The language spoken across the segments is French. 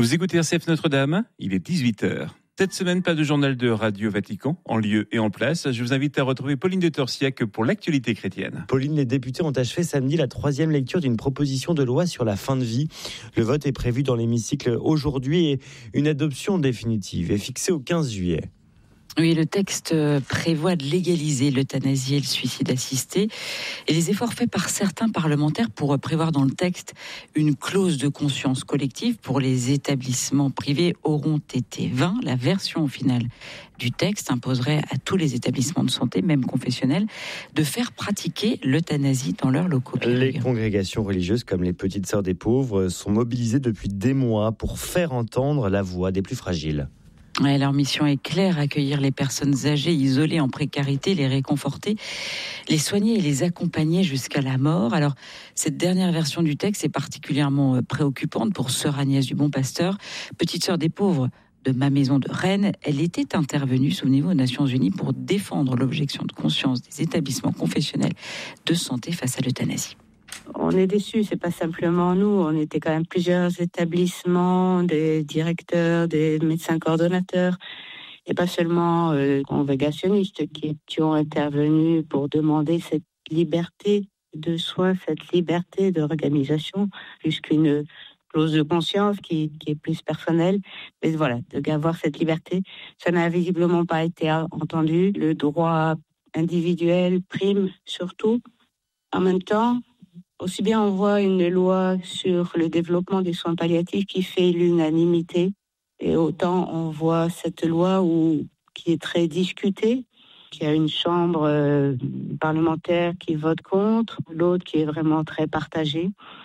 Vous écoutez RCF Notre-Dame, il est 18h. Cette semaine, pas de journal de Radio Vatican, en lieu et en place. Je vous invite à retrouver Pauline de Torsiac pour l'actualité chrétienne. Pauline, les députés ont achevé samedi la 3e lecture d'une proposition de loi sur la fin de vie. Le vote est prévu dans l'hémicycle aujourd'hui et une adoption définitive est fixée au 15 juillet. Oui, le texte prévoit de légaliser l'euthanasie et le suicide assisté. Et les efforts faits par certains parlementaires pour prévoir dans le texte une clause de conscience collective pour les établissements privés auront été vains. La version finale du texte imposerait à tous les établissements de santé, même confessionnels, de faire pratiquer l'euthanasie dans leurs locaux. Les congrégations religieuses comme les Petites Sœurs des Pauvres sont mobilisées depuis des mois pour faire entendre la voix des plus fragiles. Ouais, leur mission est claire, accueillir les personnes âgées, isolées, en précarité, les réconforter, les soigner et les accompagner jusqu'à la mort. Alors, cette dernière version du texte est particulièrement préoccupante pour sœur Agnès du Bon Pasteur, petite sœur des pauvres de ma maison de Rennes. Elle était intervenue, souvenez-vous, aux Nations Unies pour défendre l'objection de conscience des établissements confessionnels de santé face à l'euthanasie. On est déçus, c'est pas simplement nous, on était quand même plusieurs établissements, des directeurs, des médecins coordonnateurs, et pas seulement congrégationnistes qui ont intervenu pour demander cette liberté de soins, cette liberté d'organisation, plus qu'une clause de conscience qui est plus personnelle. Mais voilà, d'avoir cette liberté, ça n'a visiblement pas été entendu. Le droit individuel prime surtout. En même temps, aussi bien on voit une loi sur le développement des soins palliatifs qui fait l'unanimité, et autant on voit cette loi qui est très discutée, qui a une chambre parlementaire qui vote contre, l'autre qui est vraiment très partagée.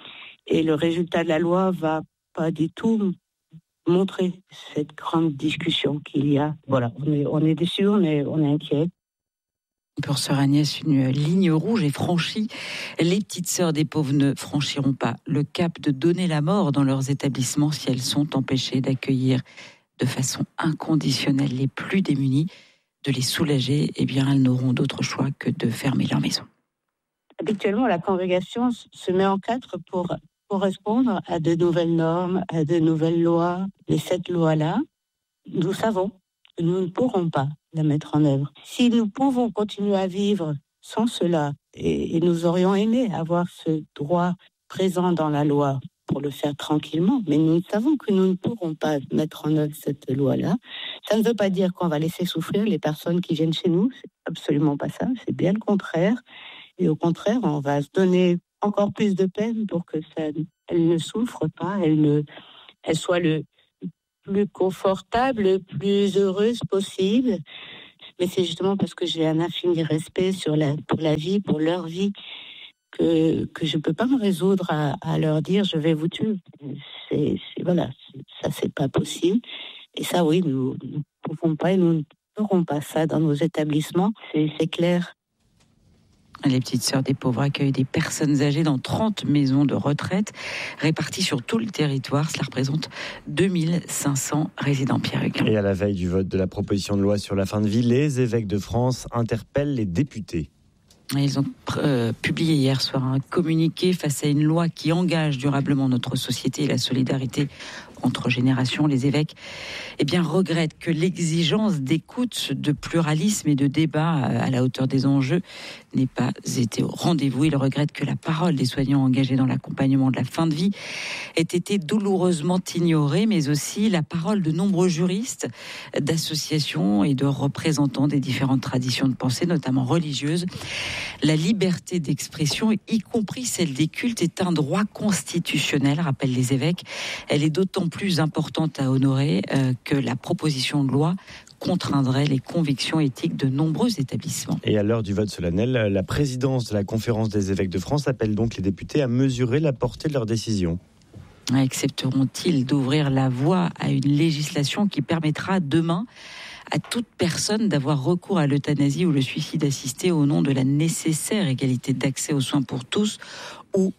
Et le résultat de la loi va pas du tout montrer cette grande discussion qu'il y a. Voilà, on est déçus, on est inquiets. Pour sœur Agnès, une ligne rouge est franchie. Les petites sœurs des pauvres ne franchiront pas le cap de donner la mort dans leurs établissements si elles sont empêchées d'accueillir de façon inconditionnelle les plus démunis, de les soulager. Eh bien, elles n'auront d'autre choix que de fermer leur maison. Habituellement, la congrégation se met en quatre pour correspondre à de nouvelles normes, à de nouvelles lois. Et cette loi-là, nous savons que nous ne pourrons pas la mettre en œuvre. Si nous pouvons continuer à vivre sans cela, et nous aurions aimé avoir ce droit présent dans la loi pour le faire tranquillement, mais nous savons que nous ne pourrons pas mettre en œuvre cette loi-là. Ça ne veut pas dire qu'on va laisser souffrir les personnes qui viennent chez nous, c'est absolument pas ça, c'est bien le contraire. Et au contraire, on va se donner encore plus de peine pour que elle ne souffre pas, elle soit le plus confortable, le plus heureuse possible. Mais c'est justement parce que j'ai un infini respect pour la vie, pour leur vie, que je ne peux pas me résoudre à leur dire je vais vous tuer. Voilà, ça c'est pas possible. Et ça oui, nous ne pouvons pas et nous ne ferons pas ça dans nos établissements, c'est clair. Les petites sœurs des pauvres accueillent des personnes âgées dans 30 maisons de retraite réparties sur tout le territoire. Cela représente 2500 résidents. Pierre Huguin. Et à la veille du vote de la proposition de loi sur la fin de vie, les évêques de France interpellent les députés. Ils ont publié hier soir un communiqué face à une loi qui engage durablement notre société et la solidarité entre générations. Les évêques regrettent que l'exigence d'écoute, de pluralisme et de débat à la hauteur des enjeux n'ait pas été au rendez-vous. Ils regrettent que la parole des soignants engagés dans l'accompagnement de la fin de vie ait été douloureusement ignorée, mais aussi la parole de nombreux juristes, d'associations et de représentants des différentes traditions de pensée, notamment religieuses. La liberté d'expression, y compris celle des cultes, est un droit constitutionnel, rappellent les évêques. Elle est d'autant plus importante à honorer que la proposition de loi contraindrait les convictions éthiques de nombreux établissements. Et à l'heure du vote solennel, la présidence de la Conférence des évêques de France appelle donc les députés à mesurer la portée de leur décision. Accepteront-ils d'ouvrir la voie à une législation qui permettra demain à toute personne d'avoir recours à l'euthanasie ou le suicide assisté au nom de la nécessaire égalité d'accès aux soins pour tous, ou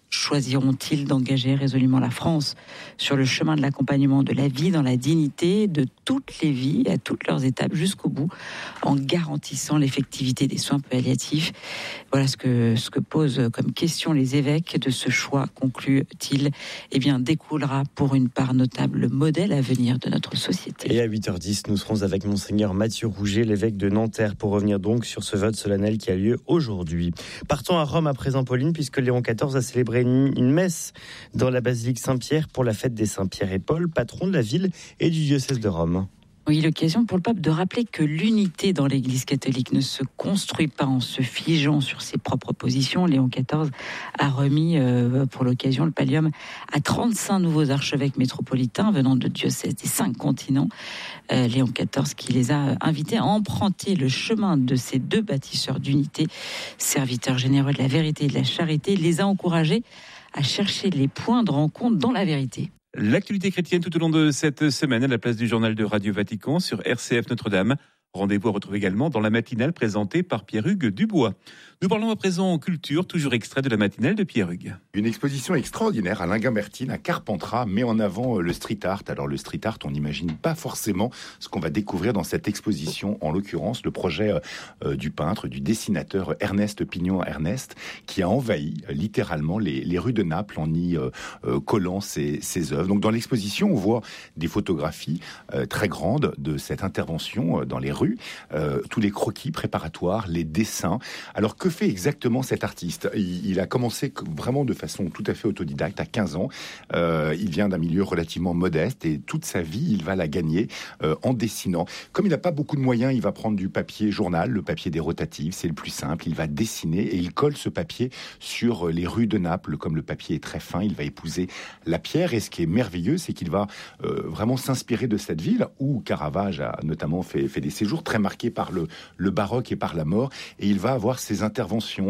choisiront-ils d'engager résolument la France sur le chemin de l'accompagnement de la vie dans la dignité de toutes les vies, à toutes leurs étapes, jusqu'au bout, en garantissant l'effectivité des soins palliatifs? Voilà ce que posent comme question les évêques. De ce choix, conclut-il, découlera pour une part notable le modèle à venir de notre société. Et à 8h10, nous serons avec Monseigneur Mathieu Rouget, l'évêque de Nanterre, pour revenir donc sur ce vote solennel qui a lieu aujourd'hui. Partons à Rome à présent, Pauline, puisque Léon XIV a célébré une messe dans la basilique Saint-Pierre pour la fête des Saint-Pierre et Paul, patron de la ville et du diocèse de Rome. Oui, l'occasion pour le pape de rappeler que l'unité dans l'Église catholique ne se construit pas en se figeant sur ses propres positions. Léon XIV a remis pour l'occasion le pallium à 35 nouveaux archevêques métropolitains venant de diocèses des 5 continents. Léon XIV qui les a invités à emprunter le chemin de ces 2 bâtisseurs d'unité, serviteurs généreux de la vérité et de la charité, les a encouragés à chercher les points de rencontre dans la vérité. L'actualité chrétienne tout au long de cette semaine à la place du journal de Radio Vatican sur RCF Notre-Dame. Rendez-vous à retrouver également dans la matinale présentée par Pierre-Hugues Dubois. Nous parlons à présent en culture, toujours extrait de la matinale de Pierre-Hugues. Une exposition extraordinaire à Linguimbertine, à Carpentras, met en avant le street art. Alors le street art, on n'imagine pas forcément ce qu'on va découvrir dans cette exposition, en l'occurrence le projet du peintre, du dessinateur Ernest Pignon-Ernest, qui a envahi littéralement les rues de Naples en y collant ses œuvres. Donc dans l'exposition, on voit des photographies très grandes de cette intervention dans les rues, tous les croquis préparatoires, les dessins. Alors que fait exactement cet artiste ? Il a commencé vraiment de façon tout à fait autodidacte à 15 ans. Il vient d'un milieu relativement modeste et toute sa vie, il va la gagner en dessinant. Comme il n'a pas beaucoup de moyens, il va prendre du papier journal, le papier des rotatives, c'est le plus simple. Il va dessiner et il colle ce papier sur les rues de Naples. Comme le papier est très fin, il va épouser la pierre. Et ce qui est merveilleux, c'est qu'il va vraiment s'inspirer de cette ville où Caravage a notamment fait des séjours très marqués par le baroque et par la mort. Et il va avoir ses interventions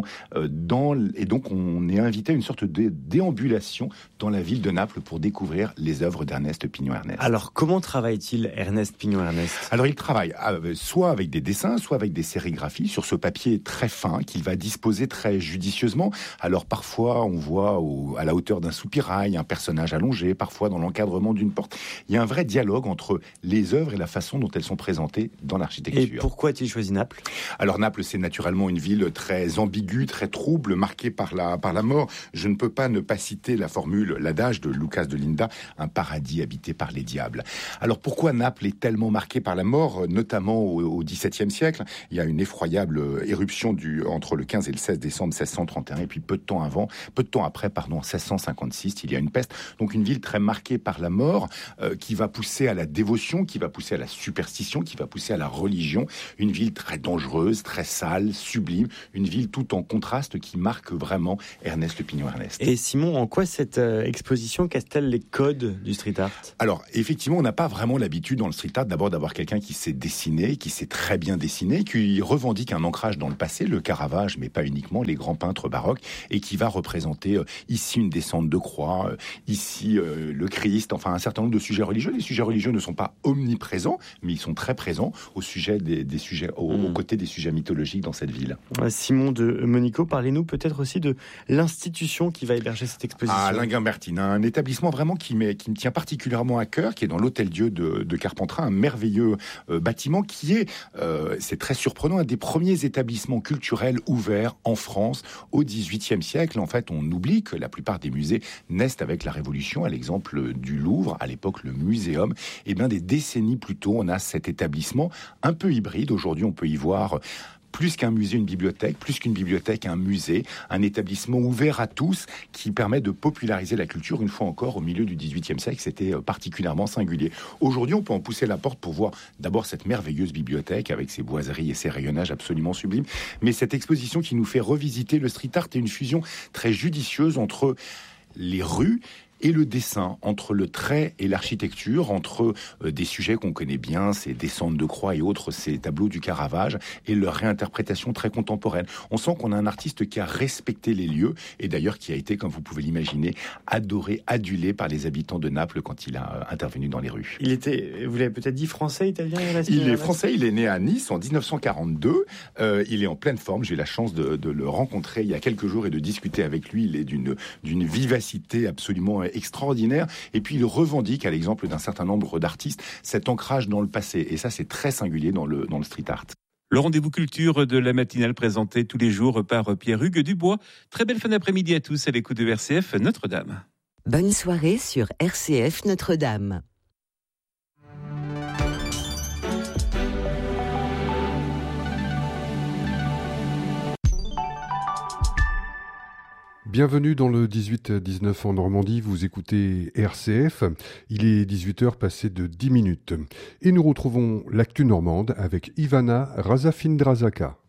et donc on est invité à une sorte de déambulation dans la ville de Naples pour découvrir les œuvres d'Ernest Pignon-Ernest. Alors comment travaille-t-il Ernest Pignon-Ernest ? Alors il travaille soit avec des dessins, soit avec des sérigraphies sur ce papier très fin qu'il va disposer très judicieusement. Alors parfois on voit à la hauteur d'un soupirail un personnage allongé, parfois dans l'encadrement d'une porte. Il y a un vrai dialogue entre les œuvres et la façon dont elles sont présentées dans l'architecture. Et pourquoi a-t-il choisi Naples ? Alors Naples, c'est naturellement une ville très ambiguë, très trouble, marquée par la mort. Je ne peux pas ne pas citer l'adage de Lucas de Linda, un paradis habité par les diables. Alors pourquoi Naples est tellement marquée par la mort, notamment au XVIIe siècle ? Il y a une effroyable éruption entre le 15 et le 16 décembre 1631, et puis peu de temps après, 1656, il y a une peste. Donc une ville très marquée par la mort, qui va pousser à la dévotion, qui va pousser à la superstition, qui va pousser à la religion. Une ville très dangereuse, très sale, sublime, une ville tout en contraste qui marque vraiment Ernest Pignon-Ernest. Et Simon, en quoi cette exposition casse-t-elle les codes du street art ? Alors, effectivement, on n'a pas vraiment l'habitude dans le street art d'abord d'avoir quelqu'un qui sait dessiner, qui sait très bien dessiner, qui revendique un ancrage dans le passé, le Caravage, mais pas uniquement, les grands peintres baroques, et qui va représenter ici une descente de croix, ici le Christ, enfin un certain nombre de sujets religieux. Les sujets religieux ne sont pas omniprésents, mais ils sont très présents aux côtés des sujets mythologiques dans cette ville. Simon de Monico, parlez-nous peut-être aussi de l'institution qui va héberger cette exposition. À Linguimbertine, un établissement vraiment qui me tient particulièrement à cœur, qui est dans l'Hôtel-Dieu de Carpentras, un merveilleux bâtiment qui est, c'est très surprenant, un des premiers établissements culturels ouverts en France au XVIIIe siècle. En fait, on oublie que la plupart des musées naissent avec la Révolution, à l'exemple du Louvre, à l'époque le Muséum. Et bien des décennies plus tôt, on a cet établissement un peu hybride. Aujourd'hui, on peut y voir plus qu'un musée, une bibliothèque, plus qu'une bibliothèque, un musée, un établissement ouvert à tous qui permet de populariser la culture. Une fois encore, au milieu du XVIIIe siècle, c'était particulièrement singulier. Aujourd'hui, on peut en pousser la porte pour voir d'abord cette merveilleuse bibliothèque avec ses boiseries et ses rayonnages absolument sublimes, mais cette exposition qui nous fait revisiter le street art est une fusion très judicieuse entre les rues, et le dessin, entre le trait et l'architecture, entre des sujets qu'on connaît bien, ces descentes de croix et autres, ces tableaux du Caravage, et leur réinterprétation très contemporaine. On sent qu'on a un artiste qui a respecté les lieux, et d'ailleurs qui a été, comme vous pouvez l'imaginer, adoré, adulé par les habitants de Naples quand il a intervenu dans les rues. Il était, vous l'avez peut-être dit, français, italien? Il est français, il est né à Nice en 1942, il est en pleine forme, j'ai eu la chance de le rencontrer il y a quelques jours et de discuter avec lui, il est d'une vivacité absolument extraordinaire, et puis il revendique, à l'exemple d'un certain nombre d'artistes, cet ancrage dans le passé, et ça c'est très singulier dans le street art. Le rendez-vous culture de la matinale présenté tous les jours par Pierre-Hugues Dubois. Très belle fin d'après-midi à tous à l'écoute de RCF Notre-Dame. Bonne soirée sur RCF Notre-Dame. Bienvenue dans le 18-19 en Normandie, vous écoutez RCF, il est 18h passé de 10 minutes. Et nous retrouvons l'actu normande avec Ivana Razafindrazaka.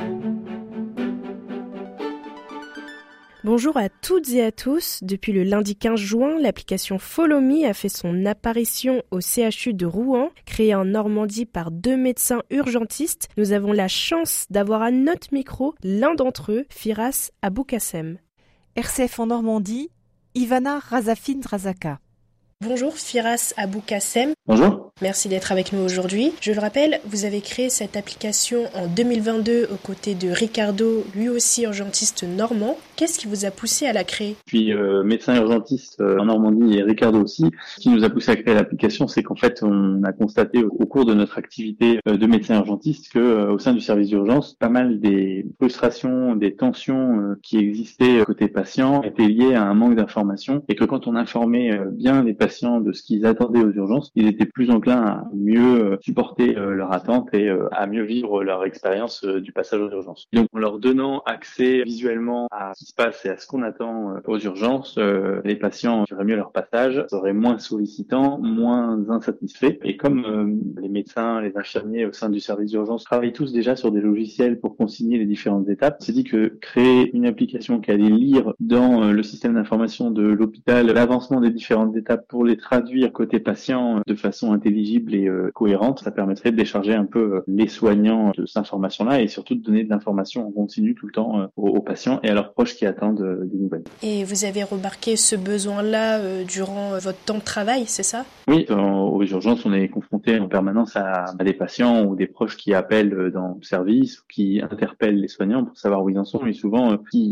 Bonjour à toutes et à tous. Depuis le lundi 15 juin, l'application Follow Me a fait son apparition au CHU de Rouen. Créée en Normandie par 2 médecins urgentistes, nous avons la chance d'avoir à notre micro l'un d'entre eux, Firas Aboukassem. RCF en Normandie, Ivana Razafindrazaka. Bonjour Firas Aboukassem. Bonjour. Merci d'être avec nous aujourd'hui. Je le rappelle, vous avez créé cette application en 2022 aux côtés de Ricardo, lui aussi urgentiste normand. Qu'est-ce qui vous a poussé à la créer ? Je suis médecin urgentiste en Normandie et Ricardo aussi. Ce qui nous a poussé à créer l'application, c'est qu'en fait, on a constaté au cours de notre activité de médecin urgentiste que au sein du service d'urgence, pas mal des frustrations, des tensions qui existaient côté patient étaient liées à un manque d'information, et que quand on informait bien les patients de ce qu'ils attendaient aux urgences, ils étaient plus enclins à mieux supporter leur attente et à mieux vivre leur expérience du passage aux urgences. Donc en leur donnant accès visuellement à ce qui se passe et à ce qu'on attend aux urgences, les patients vivraient mieux leur passage, seraient moins sollicitants, moins insatisfaits. Et comme les médecins, les infirmiers au sein du service d'urgence travaillent tous déjà sur des logiciels pour consigner les différentes étapes, on s'est dit que créer une application qui allait lire dans le système d'information de l'hôpital l'avancement des différentes étapes pour les traduire côté patient de façon intelligible et cohérente, ça permettrait de décharger un peu les soignants de cette information-là, et surtout de donner de l'information en continu tout le temps aux patients et à leurs proches qui attendent des nouvelles. Et vous avez remarqué ce besoin-là durant votre temps de travail, c'est ça ? Oui, aux urgences, on est confronté en permanence à des patients ou des proches qui appellent dans le service ou qui interpellent les soignants pour savoir où ils en sont. Mais souvent,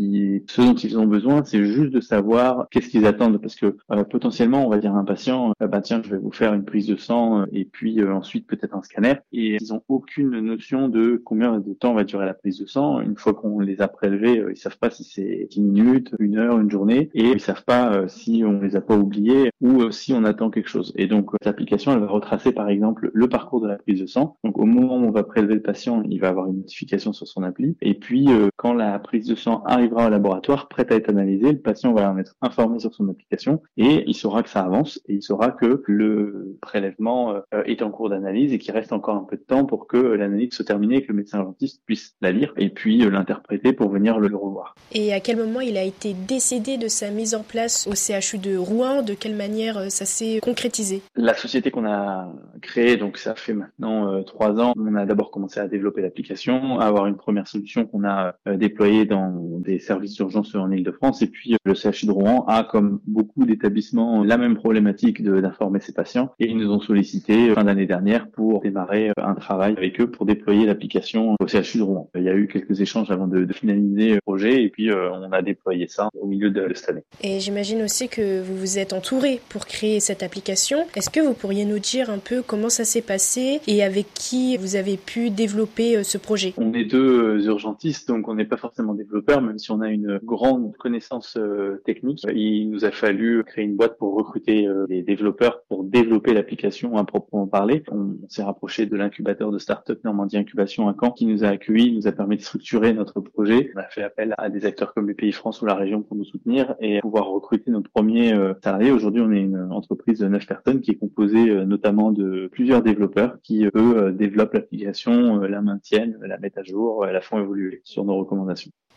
ce dont ils ont besoin, c'est juste de savoir qu'est-ce qu'ils attendent, parce que potentiellement, on va dire à un patient, tiens, je vais vous faire une prise de sang et puis ensuite peut-être un scanner, et ils ont aucune notion de combien de temps va durer la prise de sang. Une fois qu'on les a prélevés, ils savent pas si c'est 10 minutes, 1 heure, une journée, et ils savent pas si on les a pas oubliés ou si on attend quelque chose. Et donc l'application, elle va retracer par exemple le parcours de la prise de sang. Donc au moment où on va prélever le patient, il va avoir une notification sur son appli, et puis quand la prise de sang arrivera au laboratoire prête à être analysée, le patient va en être informé sur son application et il saura que ça avance, et il saura que le prélèvement est en cours d'analyse et qu'il reste encore un peu de temps pour que l'analyse soit terminée et que le médecin urgentiste puisse la lire et puis l'interpréter pour venir le revoir. Et à quel moment il a été décidé de sa mise en place au CHU de Rouen ? De quelle manière ça s'est concrétisé ? La société qu'on a créée, donc ça fait maintenant 3 ans, on a d'abord commencé à développer l'application, à avoir une première solution qu'on a déployée dans des services d'urgence en Ile-de-France, et puis le CHU de Rouen a, comme beaucoup d'établissements, la même problématique d'informer ses patients, et ils nous ont sollicité fin d'année dernière pour démarrer un travail avec eux pour déployer l'application au CHU de Rouen. Il y a eu quelques échanges avant de finaliser le projet, et puis on a déployé ça au milieu de cette année. Et j'imagine aussi que vous vous êtes entouré pour créer cette application. Est-ce que vous pourriez nous dire un peu comment ça s'est passé et avec qui vous avez pu développer ce projet ? On est 2 urgentistes, donc on n'est pas forcément développeurs, même si on a une grande connaissance technique. Il nous a fallu créer une boîte pour recruter les développeurs pour développer l'application à proprement parler. On s'est rapproché de l'incubateur de start-up Normandie Incubation à Caen, qui nous a accueillis, nous a permis de structurer notre projet. On a fait appel à des acteurs comme BPI France ou la région pour nous soutenir et pouvoir recruter nos premiers salariés. Aujourd'hui, on est une entreprise de 9 personnes qui est composée notamment de plusieurs développeurs qui, eux, développent l'application, la maintiennent, la mettent à jour, la font évoluer sur nos recommandations.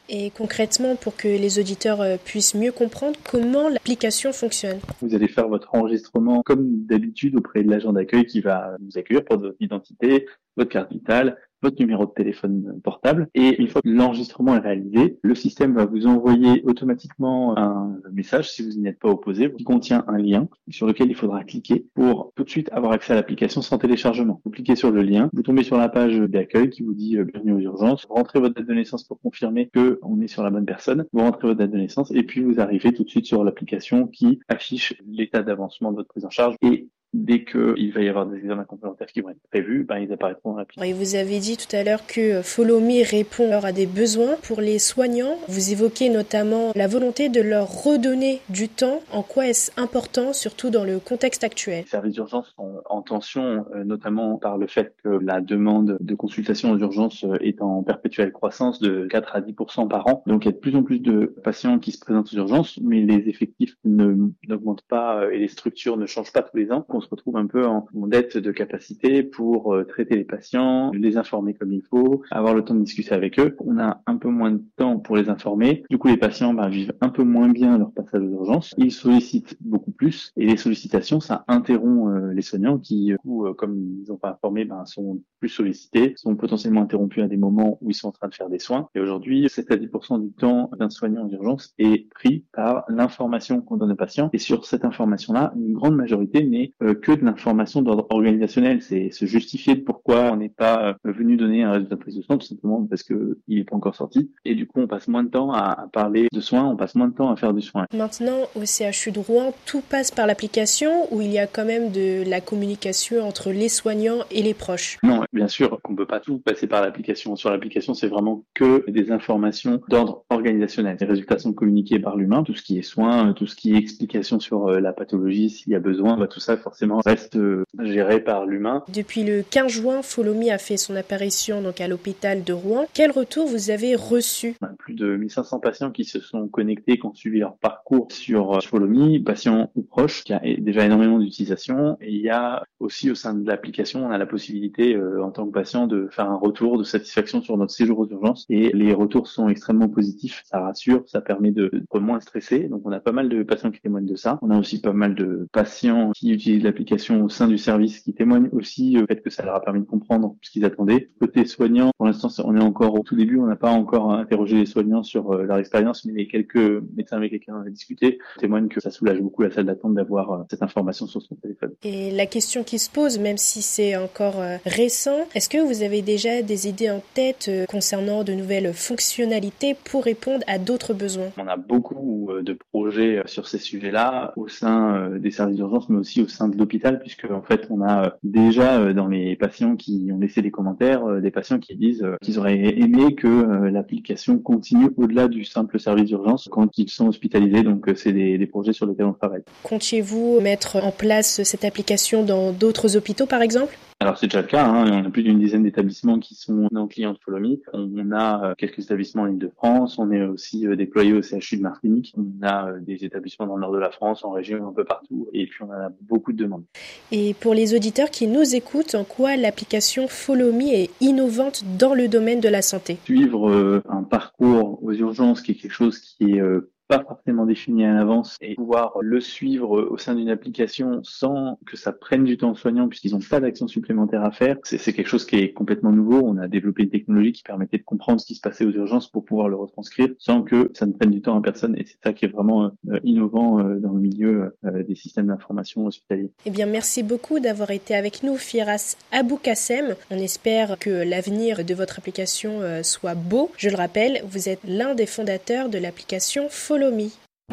Et concrètement, pour que les auditeurs puissent mieux comprendre comment l'application fonctionne. Vous allez faire votre enregistrement comme d'habitude auprès de l'agent d'accueil qui va vous accueillir pour votre identité, votre carte vitale, votre numéro de téléphone portable. Et une fois que l'enregistrement est réalisé, le système va vous envoyer automatiquement un message, si vous n'y êtes pas opposé, qui contient un lien sur lequel il faudra cliquer pour tout de suite avoir accès à l'application sans téléchargement. Vous cliquez sur le lien, vous tombez sur la page d'accueil qui vous dit bienvenue aux urgences, vous rentrez votre date de naissance pour confirmer que on est sur la bonne personne, vous rentrez votre date de naissance et puis vous arrivez tout de suite sur l'application qui affiche l'état d'avancement de votre prise en charge et dès qu'il va y avoir des examens complémentaires qui vont être prévus, ils apparaîtront dans l'application. Et vous avez dit tout à l'heure que Follow Me répond à des besoins pour les soignants. Vous évoquez notamment la volonté de leur redonner du temps. En quoi est-ce important, surtout dans le contexte actuel ? Les services d'urgence sont en tension, notamment par le fait que la demande de consultation aux urgences est en perpétuelle croissance de 4 à 10% par an. Donc il y a de plus en plus de patients qui se présentent aux urgences, mais les effectifs n'augmentent pas et les structures ne changent pas tous les ans. On se retrouve un peu en dette de capacité pour traiter les patients, les informer comme il faut, avoir le temps de discuter avec eux. On a un peu moins de temps pour les informer. Du coup, les patients vivent un peu moins bien leur passage aux urgences. Ils sollicitent beaucoup plus et les sollicitations, ça interrompt les soignants qui, comme ils n'ont pas informé, sont plus sollicités, sont potentiellement interrompus à des moments où ils sont en train de faire des soins. Et aujourd'hui, 7 à 10% du temps d'un soignant aux urgences est pris par l'information qu'on donne aux patients. Et sur cette information-là, une grande majorité n'est que de l'information d'ordre organisationnel. C'est se justifier de pourquoi on n'est pas venu donner un résultat de prise de soin, tout simplement parce que il n'est pas encore sorti. Et du coup, on passe moins de temps à parler de soins, on passe moins de temps à faire du soin. Maintenant, au CHU de Rouen, tout passe par l'application ou il y a quand même de la communication entre les soignants et les proches ? Non, bien sûr qu'on peut pas tout passer par l'application. Sur l'application, c'est vraiment que des informations d'ordre organisationnel. Les résultats sont communiqués par l'humain, tout ce qui est soins, tout ce qui est explication sur la pathologie, s'il y a besoin, tout ça forcément reste géré par l'humain. Depuis le 15 juin, Follow Me a fait son apparition à l'hôpital de Rouen. Quel retour vous avez reçu ? Plus de 1500 patients qui se sont connectés, qui ont suivi leur parcours sur Follow Me, patients ou proches, qui a déjà énormément d'utilisation. Et il y a aussi au sein de l'application, on a la possibilité en tant que patient de faire un retour de satisfaction sur notre séjour aux urgences. Et les retours sont extrêmement positifs. Ça rassure, ça permet d'être moins stressé. Donc on a pas mal de patients qui témoignent de ça. On a aussi pas mal de patients qui utilisent l'application au sein du service qui témoignent aussi au fait que ça leur a permis de comprendre ce qu'ils attendaient. Côté soignant, pour l'instant, on est encore au tout début. On n'a pas encore interrogé les soignants sur leur expérience, mais les quelques médecins avec lesquels on a discuté témoignent que ça soulage beaucoup la salle d'attente d'avoir cette information sur son téléphone. Et la question qui se pose, même si c'est encore récent, est-ce que vous avez déjà des idées en tête concernant de nouvelles fonctionnalités pour répondre à d'autres besoins ? On a beaucoup de projets sur ces sujets-là au sein des services d'urgence, mais aussi au sein de l'hôpital, puisque en fait on a déjà dans les patients qui ont laissé des commentaires, des patients qui disent qu'ils auraient aimé que l'application continue au-delà du simple service d'urgence quand ils sont hospitalisés. Donc c'est des projets sur lesquels on travaille. Comptiez-vous mettre en place cette application dans d'autres hôpitaux par exemple ? Alors c'est déjà le cas, on a plus d'une dizaine d'établissements qui sont nos clients de Follow Me. On a quelques établissements en Île-de-France, on est aussi déployé au CHU de Martinique, on a des établissements dans le nord de la France, en région, un peu partout, et puis on a beaucoup de demandes. Et pour les auditeurs qui nous écoutent, en quoi l'application Follow Me est innovante dans le domaine de la santé ? Suivre un parcours aux urgences qui est quelque chose qui est pas forcément défini à l'avance et pouvoir le suivre au sein d'une application sans que ça prenne du temps aux soignants puisqu'ils n'ont pas d'action supplémentaire à faire, c'est quelque chose qui est complètement nouveau. On a développé une technologie qui permettait de comprendre ce qui se passait aux urgences pour pouvoir le retranscrire sans que ça ne prenne du temps à personne et c'est ça qui est vraiment innovant dans le milieu des systèmes d'information hospitaliers. Eh bien, merci beaucoup d'avoir été avec nous, Firas Aboukassem. On espère que l'avenir de votre application soit beau. Je le rappelle, vous êtes l'un des fondateurs de l'application Follow Me.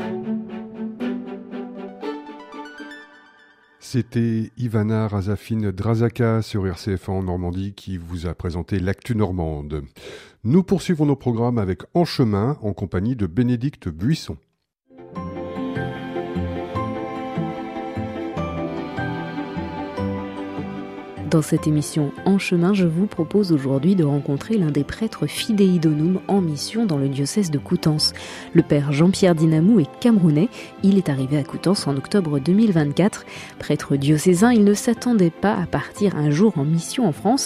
C'était Ivana Razafin-Drazaka sur RCF en Normandie qui vous a présenté l'actu normande. Nous poursuivons nos programmes avec En chemin en compagnie de Bénédicte Buisson. Dans cette émission En chemin, je vous propose aujourd'hui de rencontrer l'un des prêtres fidei donum en mission dans le diocèse de Coutances. Le père Jean-Pierre Dinamou est camerounais. Il est arrivé à Coutances en octobre 2024. Prêtre diocésain, il ne s'attendait pas à partir un jour en mission en France.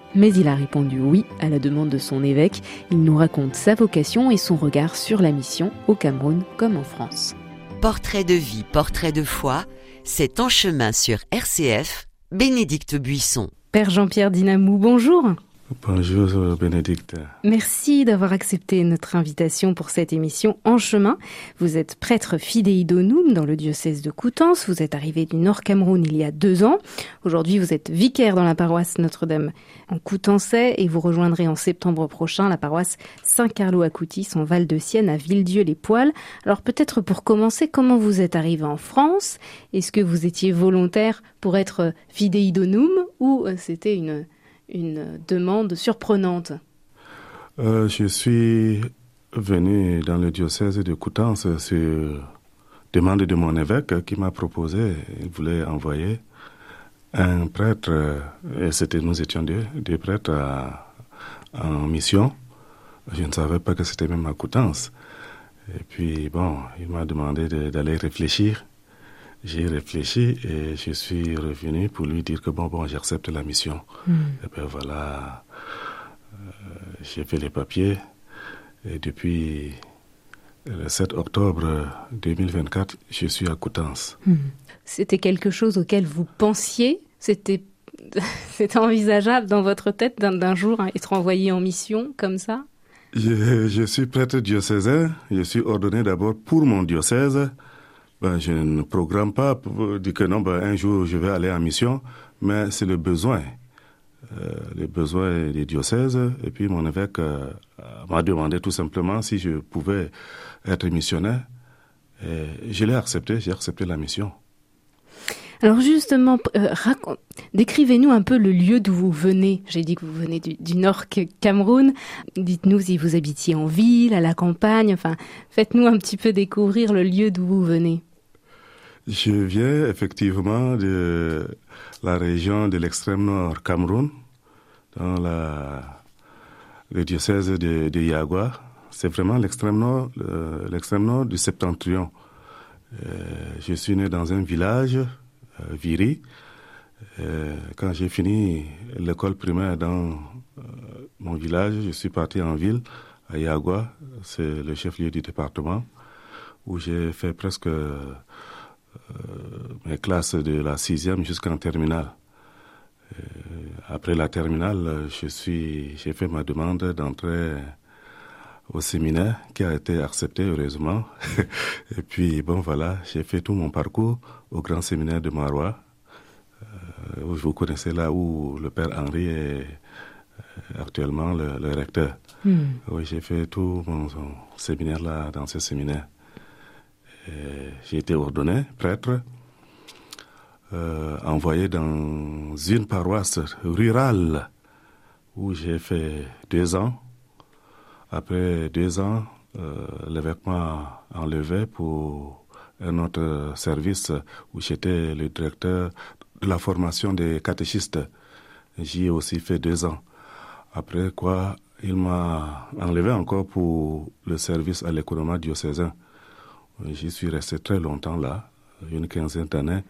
Mais il a répondu oui à la demande de son évêque. Il nous raconte sa vocation et son regard sur la mission au Cameroun comme en France. Portrait de vie, portrait de foi, c'est En chemin sur RCF, Bénédicte Buisson. Père Jean-Pierre Dinamou, bonjour. Bonjour Bénédicte. Merci d'avoir accepté notre invitation pour cette émission En chemin. Vous êtes prêtre fidei donum dans le diocèse de Coutances. Vous êtes arrivé du Nord Cameroun il y a 2 ans. Aujourd'hui, vous êtes vicaire dans la paroisse Notre-Dame en Coutançais et vous rejoindrez en septembre prochain la paroisse Saint-Carlo-à-Coutis en Val-de-Sienne à Villedieu-les-Poêles. Alors peut-être pour commencer, comment vous êtes arrivé en France? Est-ce que vous étiez volontaire pour être fidei donum ou c'était une demande surprenante? Je suis venu dans le diocèse de Coutances sur demande de mon évêque qui m'a proposé, il voulait envoyer un prêtre, et nous étions deux prêtres en mission. Je ne savais pas que c'était même à Coutances. Et puis il m'a demandé d'aller réfléchir. J'ai réfléchi et je suis revenu pour lui dire que j'accepte la mission. Et bien voilà, j'ai fait les papiers et depuis le 7 octobre 2024, je suis à Coutances. C'était quelque chose auquel vous pensiez? C'était envisageable dans votre tête d'un jour être envoyé en mission comme ça? Je suis prêtre diocésain, je suis ordonné d'abord pour mon diocèse. Je ne programme pas pour dire que un jour je vais aller en mission, mais c'est le besoin des diocèses. Et puis mon évêque m'a demandé tout simplement si je pouvais être missionnaire. Et je l'ai accepté, j'ai accepté la mission. Alors justement, décrivez-nous un peu le lieu d'où vous venez. J'ai dit que vous venez du Nord Cameroun. Dites-nous si vous habitiez en ville, à la campagne. Enfin, faites-nous un petit peu découvrir le lieu d'où vous venez. Je viens effectivement de la région de l'extrême nord Cameroun, dans le diocèse de Yagua. C'est vraiment l'extrême nord du septentrion. Je suis né dans un village, Viri. Quand j'ai fini l'école primaire dans mon village, je suis parti en ville, à Yagua, c'est le chef-lieu du département, où j'ai fait presque mes classes de la 6e jusqu'en terminale. Après la terminale, j'ai fait ma demande d'entrer au séminaire qui a été accepté heureusement. Et puis j'ai fait tout mon parcours au grand séminaire de Marois. Vous connaissez là où le père Henri est actuellement le recteur. Oui, j'ai fait tout mon séminaire là, dans ce séminaire. J'ai été ordonné prêtre, envoyé dans une paroisse rurale où j'ai fait 2 ans. Après 2 ans, l'évêque m'a enlevé pour un autre service où j'étais le directeur de la formation des catéchistes. J'y ai aussi fait 2 ans. Après quoi, il m'a enlevé encore pour le service à l'économat diocésain. J'y suis resté très longtemps là, une 15aine d'années.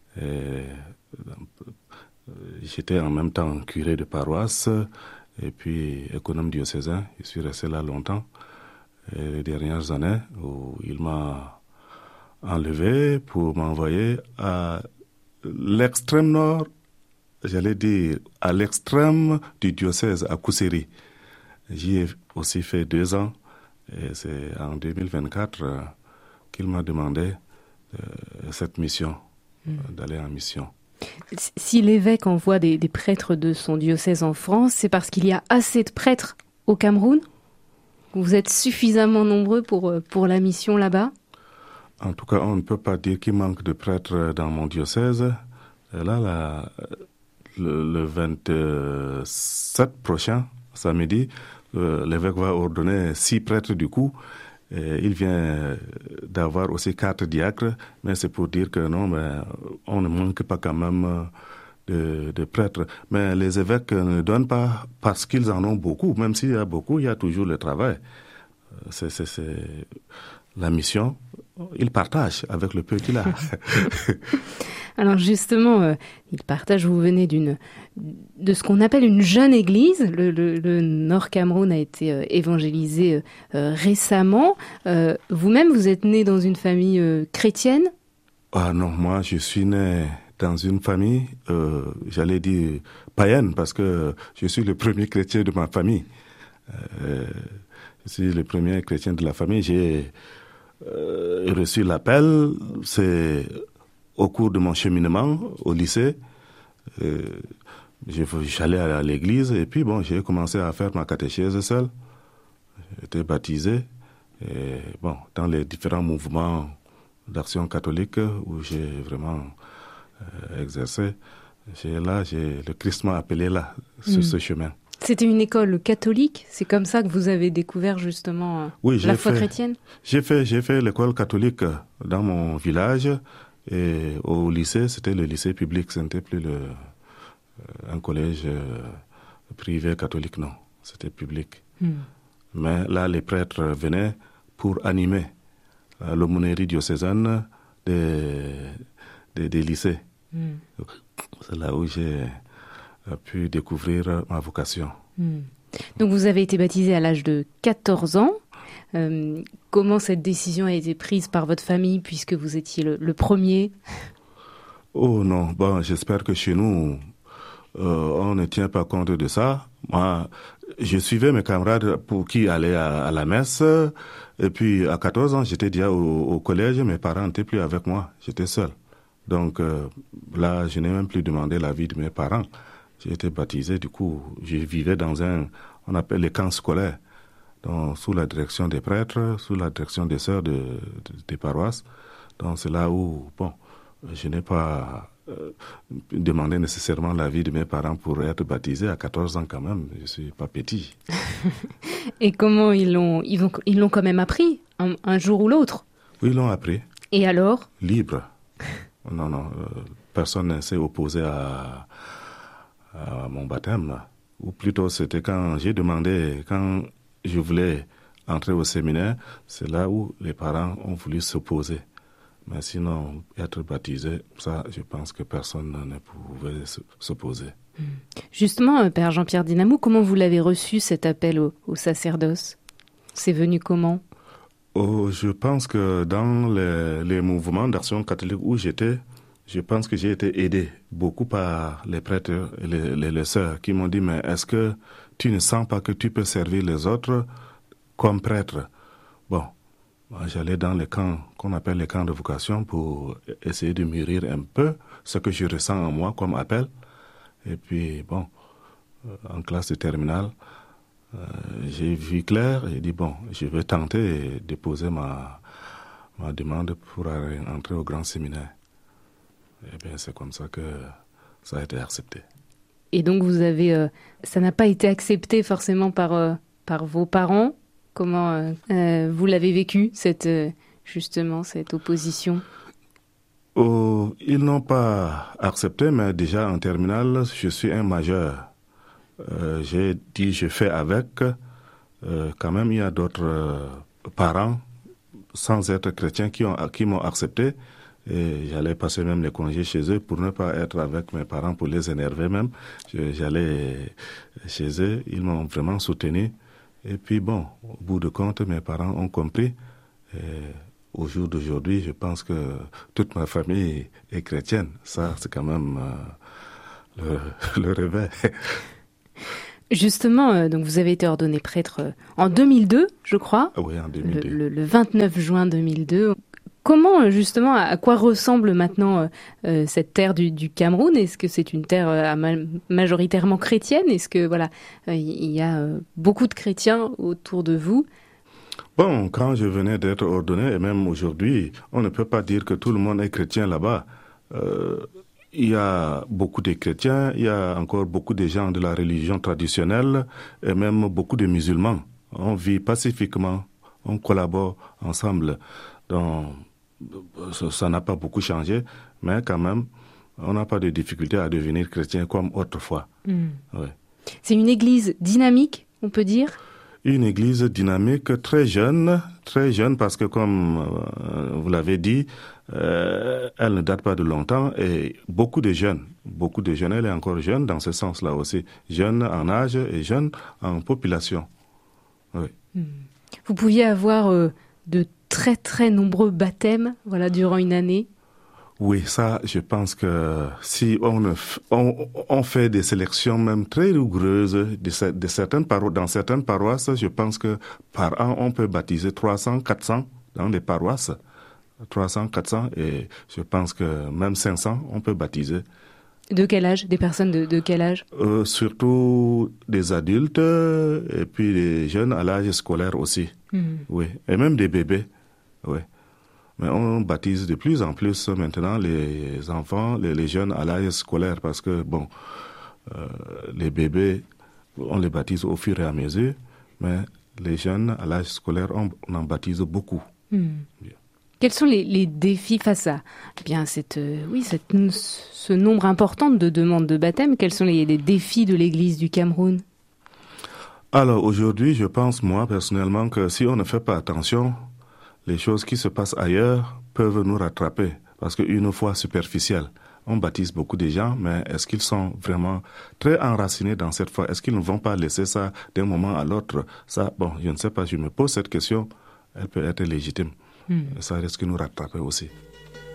J'étais en même temps curé de paroisse et puis économe diocésain. Je suis resté là longtemps. Et les dernières années où il m'a enlevé pour m'envoyer à l'extrême nord, j'allais dire à l'extrême du diocèse, à Kousséri. J'y ai aussi fait 2 ans et c'est en 2024 qu'il m'a demandé cette mission, d'aller en mission. Si l'évêque envoie des prêtres de son diocèse en France, c'est parce qu'il y a assez de prêtres au Cameroun? Vous êtes suffisamment nombreux pour la mission là-bas? En tout cas, on ne peut pas dire qu'il manque de prêtres dans mon diocèse. Et là, le 27 prochain, samedi, l'évêque va ordonner 6 prêtres du coup. Et il vient d'avoir aussi 4 diacres, mais c'est pour dire que non, on ne manque pas quand même de prêtres. Mais les évêques ne donnent pas parce qu'ils en ont beaucoup. Même s'il y a beaucoup, il y a toujours le travail. la mission, il partage avec le peu qu'il a. Alors justement, il partage, vous venez de ce qu'on appelle une jeune église. Le Nord Cameroun a été évangélisé récemment. Vous-même, vous êtes né dans une famille chrétienne ? Ah non, moi je suis né dans une famille, j'allais dire païenne, parce que je suis le premier chrétien de ma famille. Je suis le premier chrétien de la famille. J'ai reçu l'appel, c'est au cours de mon cheminement au lycée. J'allais à l'église et puis bon, j'ai commencé à faire ma catéchèse seul. J'étais baptisé. Et bon, dans les différents mouvements d'action catholique où j'ai vraiment exercé, le Christ m'a appelé là, sur ce chemin. C'était une école catholique, c'est comme ça que vous avez découvert justement la foi chrétienne ? J'ai fait l'école catholique dans mon village et au lycée, c'était le lycée public, ce n'était plus un collège privé catholique, non, c'était public. Mais là, les prêtres venaient pour animer l'aumônerie diocésaine des lycées. C'est là où j'ai pu découvrir ma vocation. Donc vous avez été baptisé à l'âge de 14 ans. Comment cette décision a été prise par votre famille puisque vous étiez le premier ? Oh non, bon, j'espère que chez nous, on ne tient pas compte de ça. Moi, je suivais mes camarades pour qui allaient à la messe. Et puis, à 14 ans, j'étais déjà au collège. Mes parents n'étaient plus avec moi. J'étais seul. Donc, là, je n'ai même plus demandé l'avis de mes parents. J'ai été baptisé. Du coup, je vivais dans on appelle les camps scolaires. Donc, sous la direction des prêtres, sous la direction des sœurs des paroisses. Donc, c'est là où, bon, je n'ai pas demandé nécessairement l'avis de mes parents pour être baptisé à 14 ans quand même. Je suis pas petit. Et comment ils l'ont quand même appris, un jour ou l'autre ? Oui, ils l'ont appris. Et alors ? Libre. Non, personne ne s'est opposé à mon baptême. Ou plutôt, c'était quand je voulais entrer au séminaire, c'est là où les parents ont voulu s'opposer. Mais sinon, être baptisé, ça, je pense que personne ne pouvait s'opposer. Justement, Père Jean-Pierre Dinamou, comment vous l'avez reçu, cet appel au sacerdoce ? C'est venu comment ? Je pense que dans les mouvements d'action catholique où j'étais, je pense que j'ai été aidé beaucoup par les prêtres et les sœurs qui m'ont dit « Mais est-ce que tu ne sens pas que tu peux servir les autres comme prêtre ?» Bon, moi, j'allais dans les camps qu'on appelle les camps de vocation pour essayer de mûrir un peu ce que je ressens en moi comme appel. Et puis, bon, en classe de terminale, j'ai vu clair et dit, bon, je vais tenter et déposer ma demande pour entrer au grand séminaire. Et bien, c'est comme ça que ça a été accepté. Et donc, ça n'a pas été accepté forcément par vos parents. Comment vous l'avez vécu, cette opposition ? Ils n'ont pas accepté, mais déjà en terminale, je suis un majeur. J'ai dit, je fais avec. Quand même, il y a d'autres parents, sans être chrétiens, qui m'ont accepté. Et j'allais passer même les congés chez eux pour ne pas être avec mes parents, pour les énerver même. J'allais chez eux, ils m'ont vraiment soutenu. Et puis bon, au bout de compte, mes parents ont compris. Et au jour d'aujourd'hui, je pense que toute ma famille est chrétienne. Ça, c'est quand même le réveil. Justement, donc vous avez été ordonné prêtre en 2002, je crois. Oui, en 2002. Le 29 juin 2002. Comment, justement, à quoi ressemble maintenant cette terre du Cameroun ? Est-ce que c'est une terre majoritairement chrétienne ? Est-ce que, il y a beaucoup de chrétiens autour de vous ? Bon, quand je venais d'être ordonné, et même aujourd'hui, on ne peut pas dire que tout le monde est chrétien là-bas. Il y a beaucoup de chrétiens, il y a encore beaucoup de gens de la religion traditionnelle, et même beaucoup de musulmans. On vit pacifiquement, on collabore ensemble. Donc, ça n'a pas beaucoup changé, mais quand même, on n'a pas de difficulté à devenir chrétien comme autrefois. Ouais. C'est une église dynamique, on peut dire ? une église dynamique, très jeune parce que comme vous l'avez dit, elle ne date pas de longtemps et beaucoup de jeunes, elle est encore jeune dans ce sens-là aussi, jeune en âge et jeune en population. Oui. Vous pouviez avoir de très très nombreux baptêmes, durant une année. Oui, ça, je pense que si on fait des sélections même très rigoureuses de certaines dans certaines paroisses, je pense que par an, on peut baptiser 300, 400 dans les paroisses. 300, 400 et je pense que même 500, on peut baptiser. De quel âge? Des personnes de quel âge? Surtout des adultes et puis des jeunes à l'âge scolaire aussi. Oui, et même des bébés. Oui. Mais on baptise de plus en plus maintenant les enfants, les jeunes à l'âge scolaire parce que, les bébés, on les baptise au fur et à mesure, mais les jeunes à l'âge scolaire, on en baptise beaucoup. Quels sont les défis face à ce nombre important de demandes de baptême? Quels sont les défis de l'Église du Cameroun? Alors aujourd'hui, je pense moi personnellement que si on ne fait pas attention, les choses qui se passent ailleurs peuvent nous rattraper parce qu'une fois superficielle, on baptise beaucoup de gens, mais est-ce qu'ils sont vraiment très enracinés dans cette foi? Est-ce qu'ils ne vont pas laisser ça d'un moment à l'autre? Ça, je ne sais pas, je me pose cette question, elle peut être légitime. Ça risque de nous rattraper aussi.